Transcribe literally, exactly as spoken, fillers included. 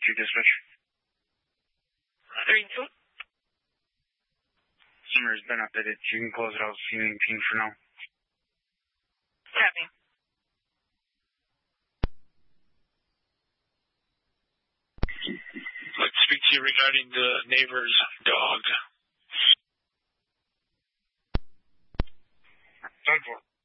two dispatch. three two. Summer has been updated. You can close it out as Union King for now. Copy. I'd like to speak to you regarding the neighbor's dog. ten four.